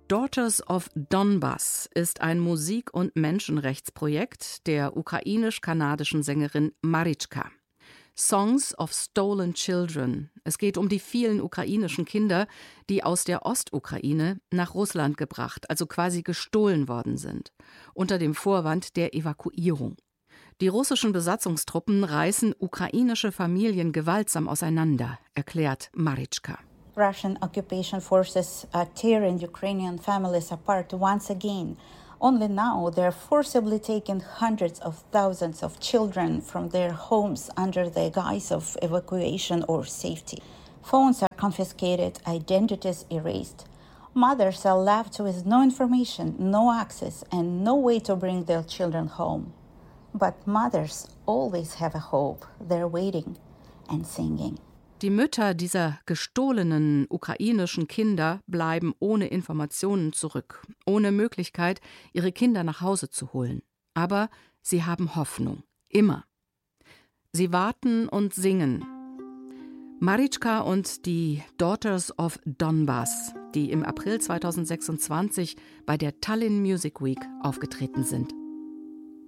Daughters of Donbass ist ein Musik- und Menschenrechtsprojekt der ukrainisch-kanadischen Sängerin Mariczka. Songs of Stolen Children. Es geht um die vielen ukrainischen Kinder, die aus der Ostukraine nach Russland gebracht, also quasi gestohlen worden sind, unter dem Vorwand der Evakuierung. Die russischen Besatzungstruppen reißen ukrainische Familien gewaltsam auseinander, erklärt Mariczka. Russian occupation forces are tearing Ukrainian families apart once again. Only now they're forcibly taking hundreds of thousands of children from their homes under the guise of evacuation or safety. Phones are confiscated, identities erased. Mothers are left with no information, no access, and no way to bring their children home. But mothers always have a hope. They're waiting and singing. Die Mütter dieser gestohlenen ukrainischen Kinder bleiben ohne Informationen zurück, ohne Möglichkeit, ihre Kinder nach Hause zu holen. Aber sie haben Hoffnung, immer. Sie warten und singen. Mariczka und die Daughters of Donbass, die im April 2026 bei der Tallinn Music Week aufgetreten sind.